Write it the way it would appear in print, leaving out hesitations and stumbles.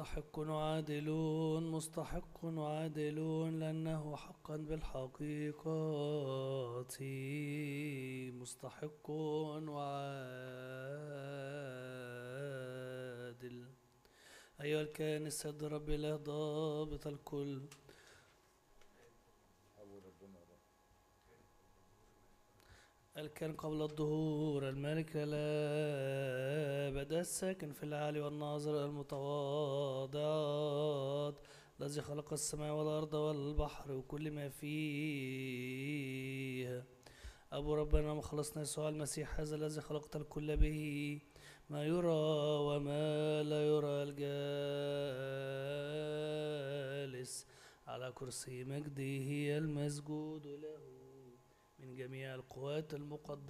مستحق وعادلون مستحق وعادلون لأنه حقا بالحقيقة مستحق وعادل. أيها الكائن السيد رب إله ضابط الكل، الكائن قبل الظهور، الملك الأبد، الساكن في العالي والناظر إلى المتواضعات، الذي خلق السماء والأرض والبحر وكل ما فيها. أبو ربنا ومخلصنا يسوع المسيح، هذا الذي خلقت الكل به، ما يرى وما لا يرى، الجالس على كرسي مجده المسجود له من جميع القوات المقدسة